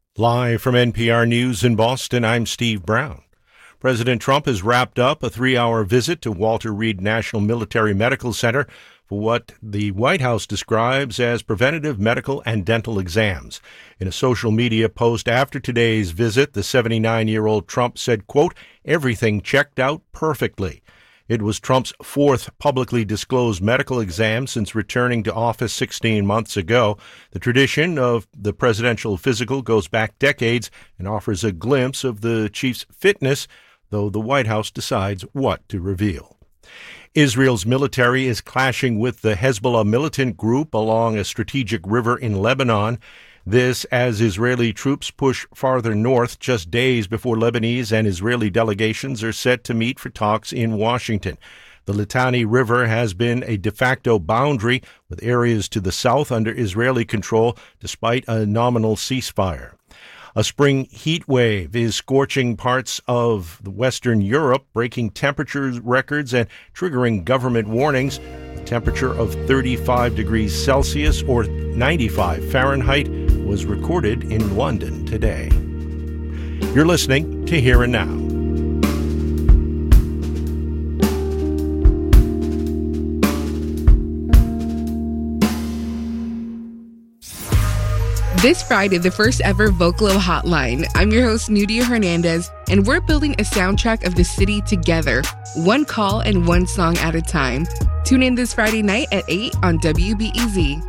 Live from NPR News in Boston, I'm Steve Brown. President Trump has wrapped up a 3-hour visit to Walter Reed National Military Medical Center for what the White House describes as preventative medical and dental exams. In a social media post after today's visit, the 79-year-old Trump said, quote, "Everything checked out perfectly." It was Trump's fourth publicly disclosed medical exam since returning to office 16 months ago. The tradition of the presidential physical goes back decades and offers a glimpse of the chief's fitness, though the White House decides what to reveal. Israel's military is clashing with the Hezbollah militant group along a strategic river in Lebanon. This as Israeli troops push farther north just days before Lebanese and Israeli delegations are set to meet for talks in Washington. The Litani River has been a de facto boundary with areas to the south under Israeli control despite a nominal ceasefire. A spring heat wave is scorching parts of Western Europe, breaking temperature records and triggering government warnings. A temperature of 35 degrees Celsius or 95 Fahrenheit was recorded in London today. You're listening to Here and Now. This Friday, the first ever Vocalo Hotline. I'm your host, Nudia Hernandez, and we're building a soundtrack of the city together, one call and one song at a time. Tune in this Friday night at 8 on WBEZ.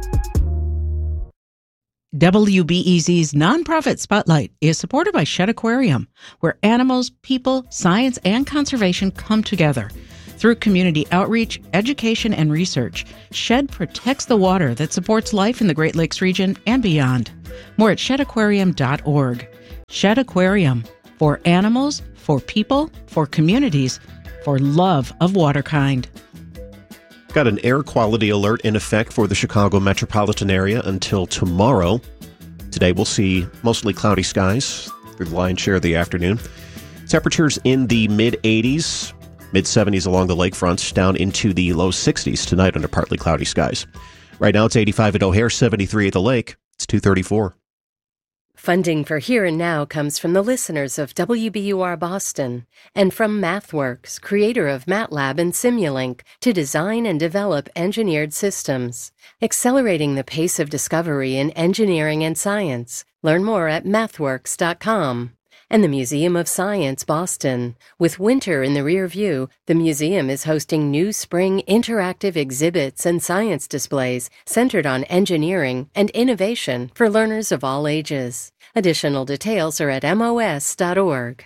WBEZ's Nonprofit Spotlight is supported by Shedd Aquarium, where animals, people, science, and conservation come together. Through community outreach, education, and research, Shedd protects the water that supports life in the Great Lakes region and beyond. More at sheddaquarium.org. Shedd Aquarium, for animals, for people, for communities, for love of waterkind. Got an air quality alert in effect for the Chicago metropolitan area until tomorrow. Today we'll see mostly cloudy skies through the lion's share of the afternoon. Temperatures in the mid-80s, mid-70s along the lakefront, down into the low 60s tonight under partly cloudy skies. Right now it's 85 at O'Hare, 73 at the lake. It's 2:34. Funding for Here and Now comes from the listeners of WBUR Boston and from MathWorks, creator of MATLAB and Simulink, to design and develop engineered systems, accelerating the pace of discovery in engineering and science. Learn more at mathworks.com. And the Museum of Science, Boston. With winter in the rear view, the museum is hosting new spring interactive exhibits and science displays centered on engineering and innovation for learners of all ages. Additional details are at mos.org.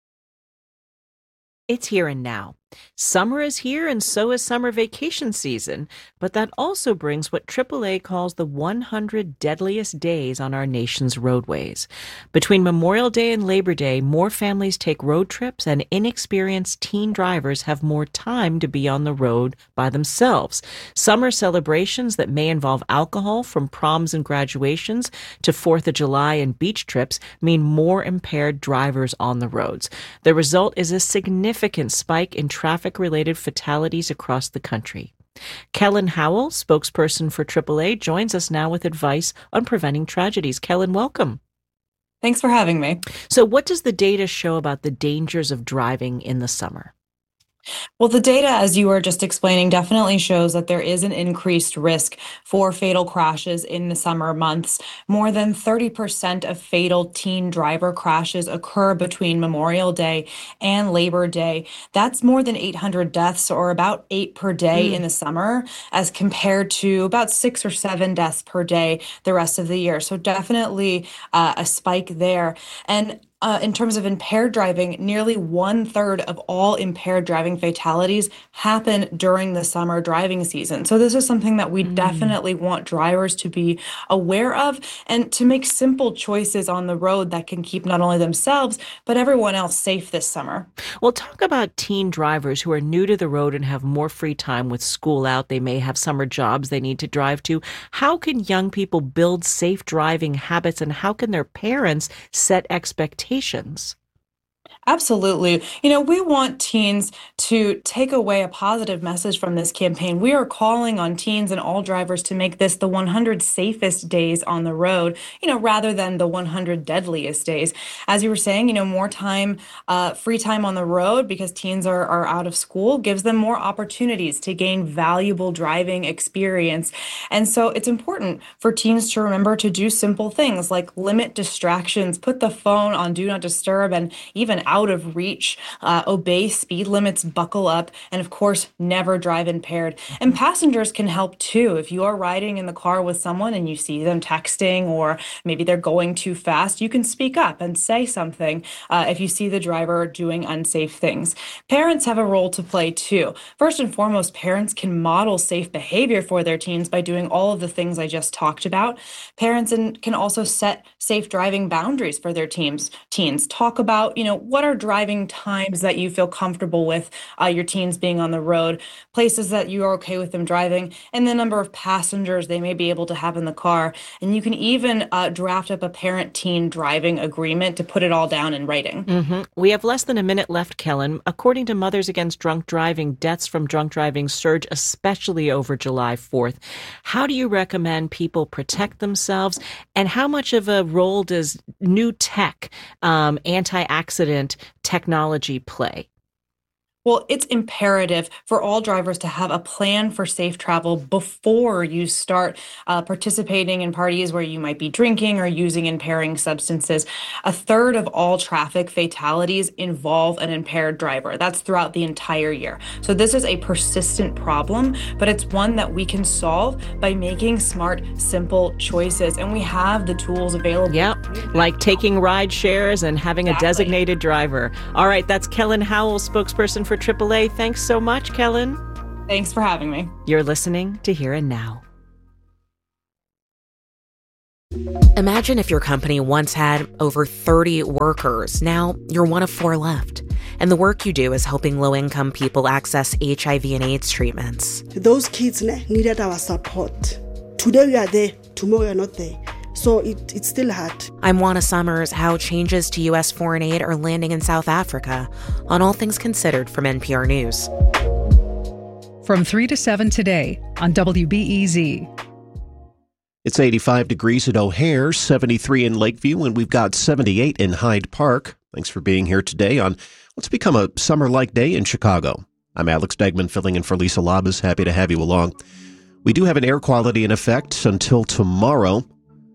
It's Here and Now. Summer is here, and so is summer vacation season, but that also brings what AAA calls the 100 deadliest days on our nation's roadways. Between Memorial Day and Labor Day, more families take road trips, and inexperienced teen drivers have more time to be on the road by themselves. Summer celebrations that may involve alcohol, from proms and graduations to 4th of July and beach trips, mean more impaired drivers on the roads. The result is a significant spike in traffic-related fatalities across the country. Kellen Howell, spokesperson for AAA, joins us now with advice on preventing tragedies. Kellen, welcome. Thanks for having me. So what does the data show about the dangers of driving in the summer? Well, the data, as you were just explaining, definitely shows that there is an increased risk for fatal crashes in the summer months. More than 30% of fatal teen driver crashes occur between Memorial Day and Labor Day. That's more than 800 deaths, or about 8 per day in the summer, as compared to about 6 or 7 deaths per day the rest of the year. So definitely a spike there. And in terms of impaired driving, nearly 1/3 of all impaired driving fatalities happen during the summer driving season. So this is something that we definitely want drivers to be aware of and to make simple choices on the road that can keep not only themselves, but everyone else safe this summer. Well, talk about teen drivers who are new to the road and have more free time with school out. They may have summer jobs they need to drive to. How can young people build safe driving habits, and how can their parents set expectations? Absolutely. We want teens to take away a positive message from this campaign. We are calling on teens and all drivers to make this the 100 safest days on the road, rather than the 100 deadliest days. As you were saying, more time, free time on the road because teens are out of school gives them more opportunities to gain valuable driving experience. And so it's important for teens to remember to do simple things like limit distractions, put the phone on do not disturb, and even out of reach, obey speed limits, buckle up, and of course, never drive impaired. And passengers can help too. If you are riding in the car with someone and you see them texting or maybe they're going too fast, you can speak up and say something if you see the driver doing unsafe things. Parents have a role to play too. First and foremost, parents can model safe behavior for their teens by doing all of the things I just talked about. Parents can also set safe driving boundaries for their teens. Talk about, what are driving times that you feel comfortable with your teens being on the road, places that you are okay with them driving, and the number of passengers they may be able to have in the car. And you can even draft up a parent-teen driving agreement to put it all down in writing. Mm-hmm. We have less than a minute left, Kellen. According to Mothers Against Drunk Driving, deaths from drunk driving surge, especially over July 4th. How do you recommend people protect themselves? And how much of a role does new tech, anti-accident technology play? Well, it's imperative for all drivers to have a plan for safe travel before you start participating in parties where you might be drinking or using impairing substances. A third of all traffic fatalities involve an impaired driver. That's throughout the entire year. So this is a persistent problem, but it's one that we can solve by making smart, simple choices. And we have the tools available. Yep, like taking ride shares and having a designated driver. All right, that's Kellen Howell, spokesperson for AAA. Thanks so much, Kellen. Thanks for having me. You're listening to Here and Now. Imagine if your company once had over 30 workers. Now you're one of 4 left. And the work you do is helping low-income people access HIV and AIDS treatments. Those kids needed our support. Today we are there, tomorrow we are not there. So it's still hard. I'm Juana Summers. How changes to U.S. foreign aid are landing in South Africa on All Things Considered from NPR News. From 3 to 7 today on WBEZ. It's 85 degrees at O'Hare, 73 in Lakeview, and we've got 78 in Hyde Park. Thanks for being here today on what's become a summer-like day in Chicago. I'm Alex Degman, filling in for Lisa Labas. Happy to have you along. We do have an air quality in effect until tomorrow.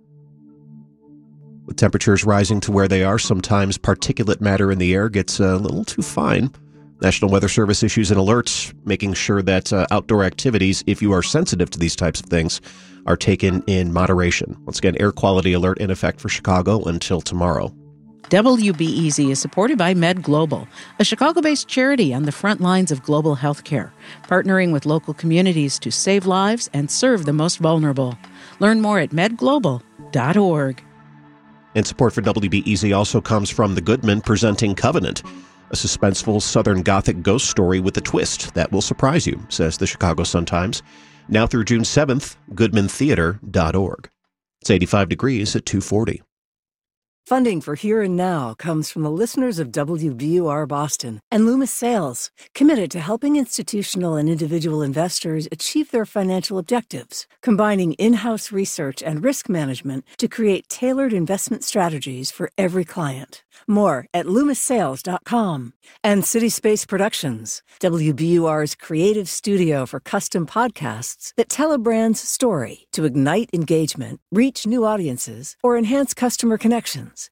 With temperatures rising to where they are, sometimes particulate matter in the air gets a little too fine. National Weather Service issues an alert, making sure that outdoor activities, if you are sensitive to these types of things, are taken in moderation. Once again, air quality alert in effect for Chicago until tomorrow. WBEZ is supported by Med Global, a Chicago-based charity on the front lines of global health care, partnering with local communities to save lives and serve the most vulnerable. Learn more at medglobal.org. And support for WBEZ also comes from The Goodman presenting Covenant, a suspenseful Southern Gothic ghost story with a twist that will surprise you, says the Chicago Sun-Times. Now through June 7th, goodmantheater.org. It's 85 degrees at 2:40. Funding for Here and Now comes from the listeners of WBUR Boston and Loomis Sales, committed to helping institutional and individual investors achieve their financial objectives, combining in-house research and risk management to create tailored investment strategies for every client. More at LoomisSales.com. And City Space Productions, WBUR's creative studio for custom podcasts that tell a brand's story to ignite engagement, reach new audiences, or enhance customer connections.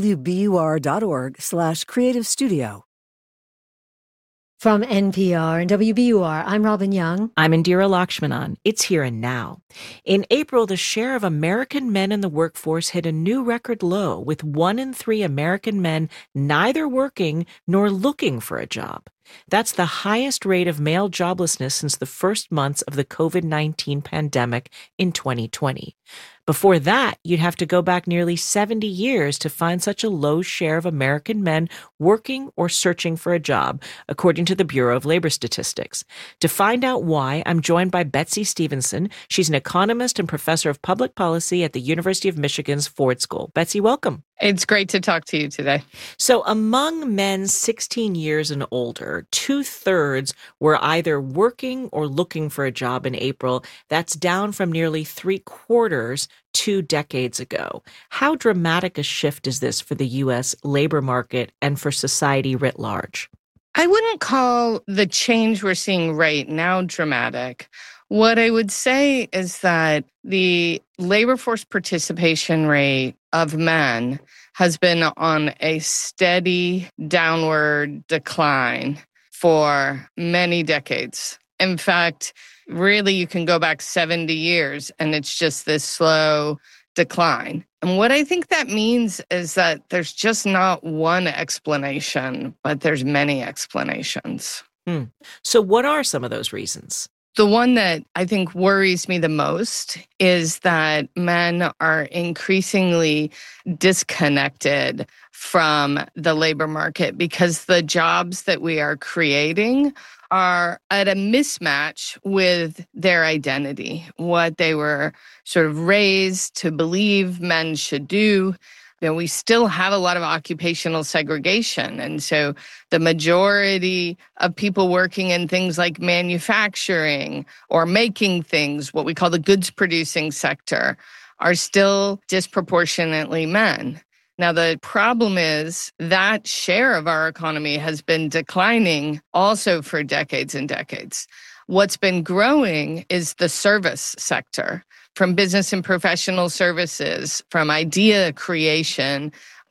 WBUR.org/creative studio. From NPR and WBUR, I'm Robin Young. I'm Indira Lakshmanan. It's Here and Now. In April, the share of American men in the workforce hit a new record low, with 1 in 3 American men neither working nor looking for a job. That's the highest rate of male joblessness since the first months of the COVID-19 pandemic in 2020. Before that, you'd have to go back nearly 70 years to find such a low share of American men working or searching for a job, according to the Bureau of Labor Statistics. To find out why, I'm joined by Betsy Stevenson. She's an economist and professor of public policy at the University of Michigan's Ford School. Betsy, welcome. It's great to talk to you today. So among men 16 years and older, 2/3 were either working or looking for a job in April. That's down from nearly 3/4 2 decades ago. How dramatic a shift is this for the U.S. labor market and for society writ large? I wouldn't call the change we're seeing right now dramatic. What I would say is that the labor force participation rate of men has been on a steady downward decline for many decades. In fact, really, you can go back 70 years and it's just this slow decline. And what I think that means is that there's just not one explanation, but there's many explanations. So what are some of those reasons? The one that I think worries me the most is that men are increasingly disconnected from the labor market because the jobs that we are creating are at a mismatch with their identity, what they were sort of raised to believe men should do. You know, we still have a lot of occupational segregation. And so the majority of people working in things like manufacturing or making things, what we call the goods producing sector, are still disproportionately men. Now, the problem is that share of our economy has been declining also for decades and decades. What's been growing is the service sector, from business and professional services, from idea creation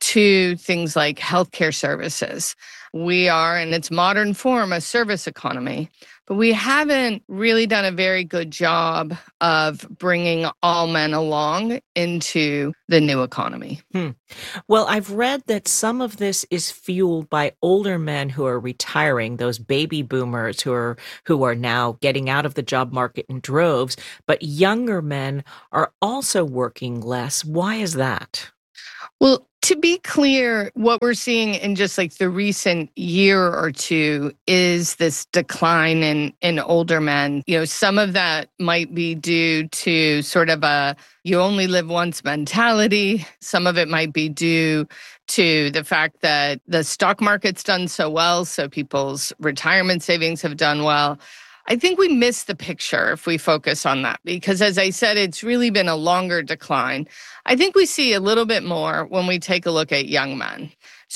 to things like healthcare services. We are, in its modern form, a service economy, but we haven't really done a very good job of bringing all men along into the new economy. Well, I've read that some of this is fueled by older men who are retiring, those baby boomers who are now getting out of the job market in droves, but younger men are also working less. Why is that? Well, to be clear, what we're seeing in just like the recent year or two is this decline in older men. You know, some of that might be due to sort of a you only live once mentality. Some of it might be due to the fact that the stock market's done so well, so people's retirement savings have done well. I think we miss the picture if we focus on that because, as I said, it's really been a longer decline. I think we see a little bit more when we take a look at young men.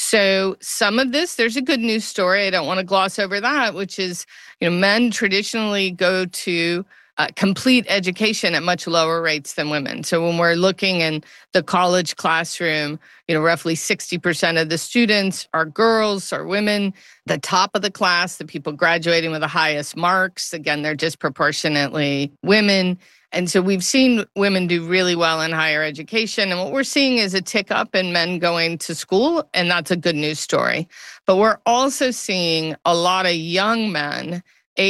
So some of this, there's a good news story. I don't want to gloss over that, which is, men traditionally go to complete education at much lower rates than women. So when we're looking in the college classroom, roughly 60% of the students are girls or women. The top of the class, the people graduating with the highest marks, again, they're disproportionately women. And so we've seen women do really well in higher education. And what we're seeing is a tick up in men going to school, and that's a good news story. But we're also seeing a lot of young men,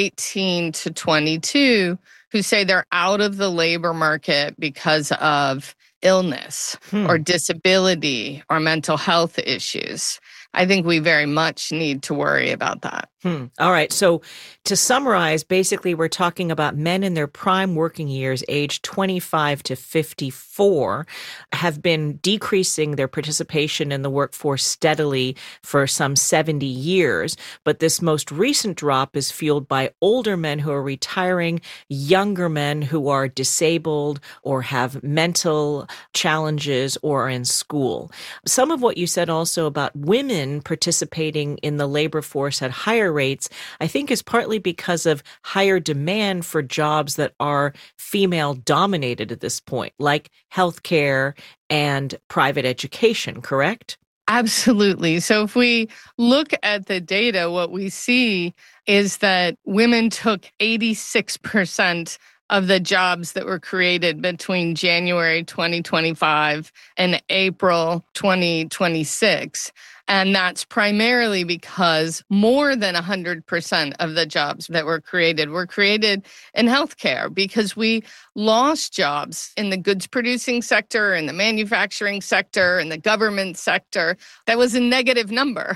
18 to 22, who say they're out of the labor market because of illness or disability or mental health issues. I think we very much need to worry about that. All right. So to summarize, basically, we're talking about men in their prime working years, age 25 to 54, have been decreasing their participation in the workforce steadily for some 70 years. But this most recent drop is fueled by older men who are retiring, younger men who are disabled or have mental challenges or are in school. Some of what you said also about women participating in the labor force at higher rates, I think is partly because of higher demand for jobs that are female dominated at this point, like healthcare and private education, correct? Absolutely. So if we look at the data, what we see is that women took 86% of the jobs that were created between January 2025 and April 2026. And that's primarily because more than 100% of the jobs that were created in healthcare because we lost jobs in the goods producing sector, in the manufacturing sector, in the government sector. That was a negative number.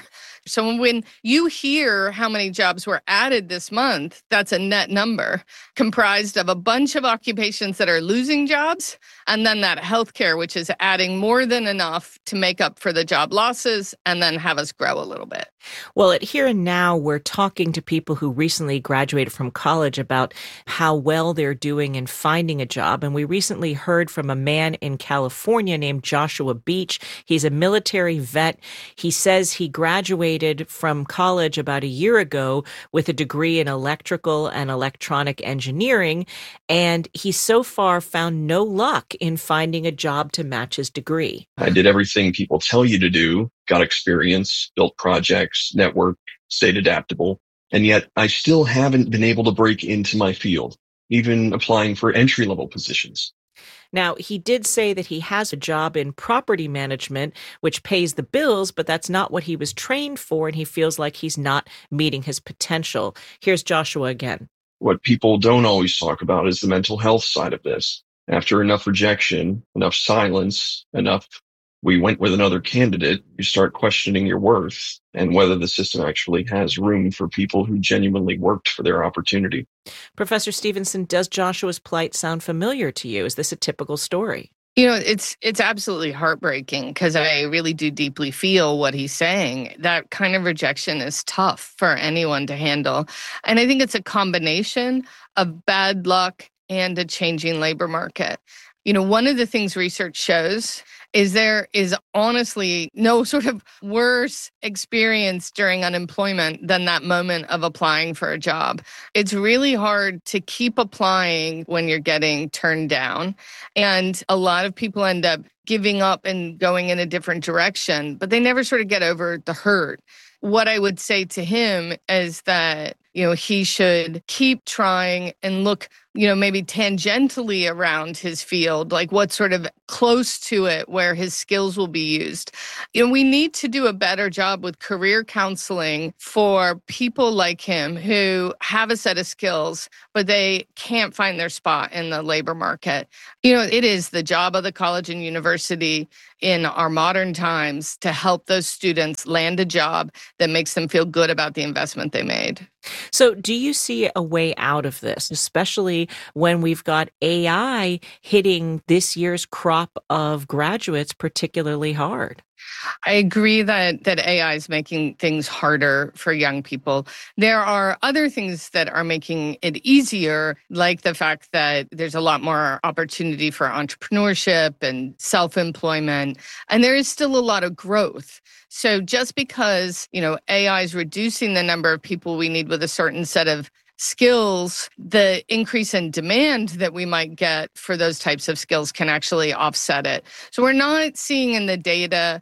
So when you hear how many jobs were added this month, that's a net number comprised of a bunch of occupations that are losing jobs, and then that healthcare, which is adding more than enough to make up for the job losses and then have us grow a little bit. Well, at Here and Now, we're talking to people who recently graduated from college about how well they're doing in finding a job. And we recently heard from a man in California named Joshua Beach. He's a military vet. He says he graduated from college about a year ago with a degree in electrical and electronic engineering. And he's so far found no luck in finding a job to match his degree. I did everything people tell you to do, got experience, built projects, networked, stayed adaptable. And yet I still haven't been able to break into my field, even applying for entry-level positions. Now, he did say that he has a job in property management, which pays the bills, but that's not what he was trained for, and he feels like he's not meeting his potential. Here's Joshua again. What people don't always talk about is the mental health side of this. After enough rejection, enough silence, enough we went with another candidate, you start questioning your worth and whether the system actually has room for people who genuinely worked for their opportunity. Professor Stevenson, does Joshua's plight sound familiar to you? Is this a typical story? You know, it's absolutely heartbreaking because I really do deeply feel what he's saying. That kind of rejection is tough for anyone to handle. And I think it's a combination of bad luck and a changing labor market. You know, one of the things research shows is there is honestly no sort of worse experience during unemployment than that moment of applying for a job. It's really hard to keep applying when you're getting turned down. And a lot of people end up giving up and going in a different direction, but they never sort of get over the hurt. What I would say to him is that, you know, he should keep trying and look, you know, maybe tangentially around his field, like what's sort of close to it where his skills will be used. You know, we need to do a better job with career counseling for people like him who have a set of skills, but they can't find their spot in the labor market. You know, it is the job of the college and university in our modern times to help those students land a job that makes them feel good about the investment they made. So do you see a way out of this, especially when we've got AI hitting this year's crop of graduates particularly hard? I agree that AI is making things harder for young people. There are other things that are making it easier, like the fact that there's a lot more opportunity for entrepreneurship and self-employment, and there is still a lot of growth. So just because, you know, AI is reducing the number of people we need with a certain set of skills, the increase in demand that we might get for those types of skills can actually offset it. So we're not seeing in the data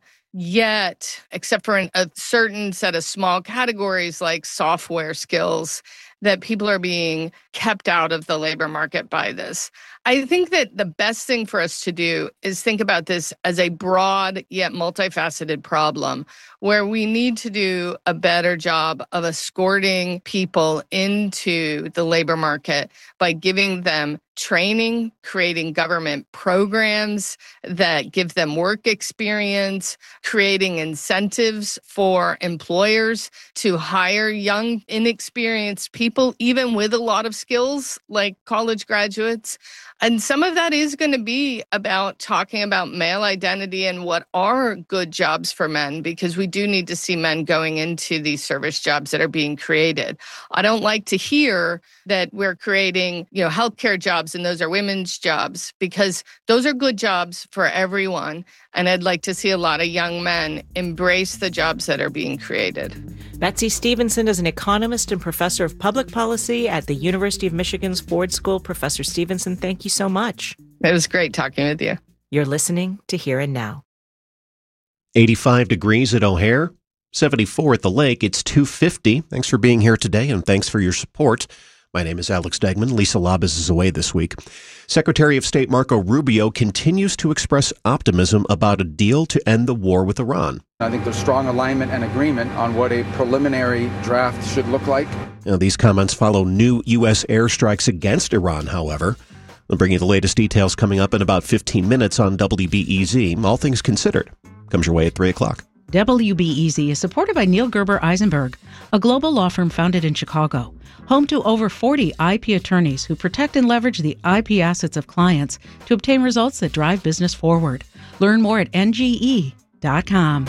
yet, except for a certain set of small categories like software skills, that people are being kept out of the labor market by this. I think that the best thing for us to do is think about this as a broad yet multifaceted problem where we need to do a better job of escorting people into the labor market by giving them training, creating government programs that give them work experience, creating incentives for employers to hire young, inexperienced people, even with a lot of skills like college graduates. And some of that is going to be about talking about male identity and what are good jobs for men, because we do need to see men going into these service jobs that are being created. I don't like to hear that we're creating, you know, healthcare jobs and those are women's jobs, because those are good jobs for everyone. And I'd like to see a lot of young men embrace the jobs that are being created. Betsy Stevenson is an economist and professor of public policy at the University of Michigan's Ford School. Professor Stevenson, thank you so much. It was great talking with you. You're listening to Here and Now. 85 degrees at O'Hare, 74 at the lake. It's 2:50. Thanks for being here today, and thanks for your support. My name is Alex Degman. Lisa Labas is away this week. Secretary of State Marco Rubio continues to express optimism about a deal to end the war with Iran. I think there's strong alignment and agreement on what a preliminary draft should look like. Now, these comments follow new U.S. airstrikes against Iran, however. We'll bring you the latest details coming up in about 15 minutes on WBEZ. All Things Considered comes your way at 3 o'clock. WBEZ is supported by Neil Gerber Eisenberg, a global law firm founded in Chicago, home to over 40 IP attorneys who protect and leverage the IP assets of clients to obtain results that drive business forward. Learn more at NGE.com.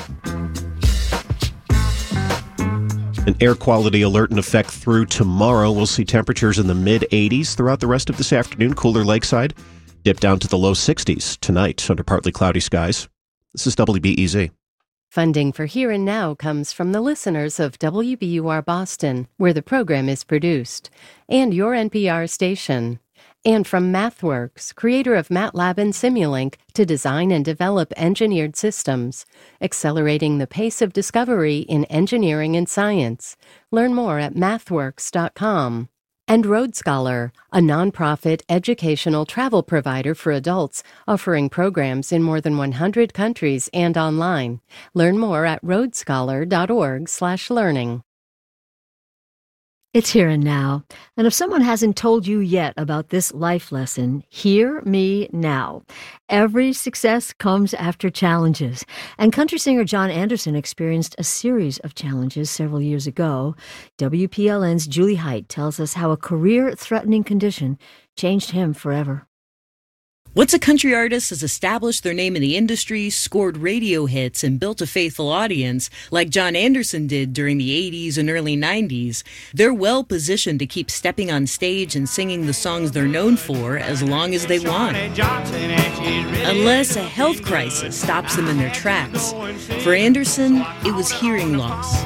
An air quality alert in effect through tomorrow. We'll see temperatures in the mid-80s throughout the rest of this afternoon. Cooler lakeside, dip down to the low 60s tonight under partly cloudy skies. This is WBEZ. Funding for Here and Now comes from the listeners of WBUR Boston, where the program is produced, and your NPR station. And from MathWorks, creator of MATLAB and Simulink, to design and develop engineered systems, accelerating the pace of discovery in engineering and science. Learn more at mathworks.com. And Road Scholar, a nonprofit educational travel provider for adults, offering programs in more than 100 countries and online. Learn more at roadscholar.org/learning. It's Here and Now, and if someone hasn't told you yet about this life lesson, hear me now. Every success comes after challenges, and country singer John Anderson experienced a series of challenges several years ago. WPLN's Julie Height tells us how a career-threatening condition changed him forever. Once a country artist has established their name in the industry, scored radio hits, and built a faithful audience, like John Anderson did during the 80s and early 90s, they're well positioned to keep stepping on stage and singing the songs they're known for as long as they want. Unless a health crisis stops them in their tracks. For Anderson, it was hearing loss.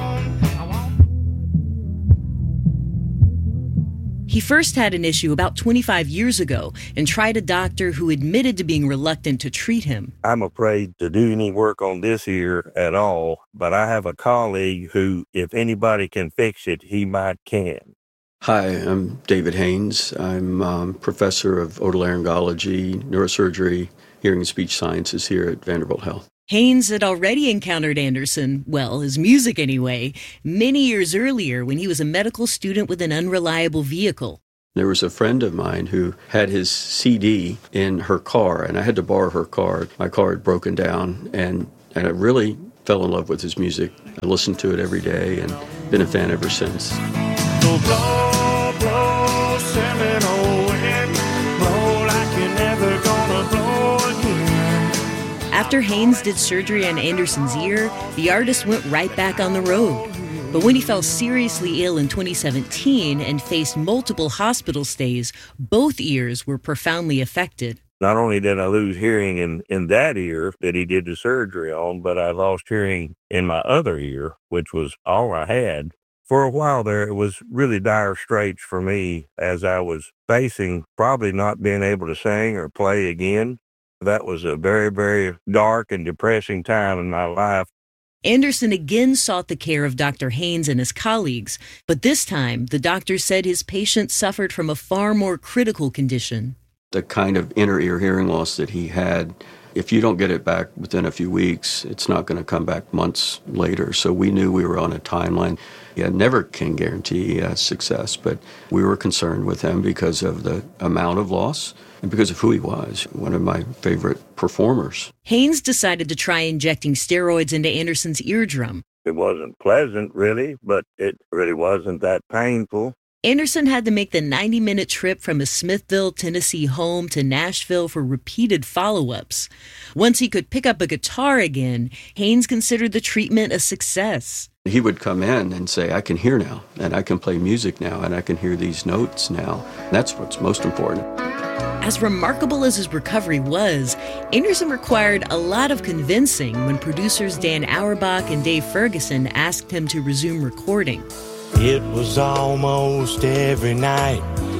He first had an issue about 25 years ago and tried a doctor who admitted to being reluctant to treat him. I'm afraid to do any work on this ear at all, but I have a colleague who, if anybody can fix it, he might can. Hi, I'm David Haynes. I'm professor of otolaryngology, neurosurgery, hearing and speech sciences here at Vanderbilt Health. Haynes had already encountered Anderson, well, his music anyway, many years earlier when he was a medical student with an unreliable vehicle. There was a friend of mine who had his CD in her car, and I had to borrow her car. My car had broken down, and I really fell in love with his music. I listened to it every day and been a fan ever since. So blow, blow, Seminole wind, blow like you're never gonna blow again. After Haynes did surgery on Anderson's ear, the artist went right back on the road. But when he fell seriously ill in 2017 and faced multiple hospital stays, both ears were profoundly affected. Not only did I lose hearing in that ear that he did the surgery on, but I lost hearing in my other ear, which was all I had. For a while there, it was really dire straits for me as I was facing probably not being able to sing or play again. That was a very, very dark and depressing time in my life. Anderson again sought the care of Dr. Haynes and his colleagues, but this time the doctor said his patient suffered from a far more critical condition. The kind of inner ear hearing loss that he had, if you don't get it back within a few weeks, it's not going to come back months later. So we knew we were on a timeline. Yeah, never can guarantee success, but we were concerned with him because of the amount of loss and because of who he was, one of my favorite performers. Haynes decided to try injecting steroids into Anderson's eardrum. It wasn't pleasant, really, but it really wasn't that painful. Anderson had to make the 90-minute trip from his Smithville, Tennessee home to Nashville for repeated follow-ups. Once he could pick up a guitar again, Haynes considered the treatment a success. He would come in and say, I can hear now, and I can play music now, and I can hear these notes now. That's what's most important. As remarkable as his recovery was, Anderson required a lot of convincing when producers Dan Auerbach and Dave Ferguson asked him to resume recording. It was almost every night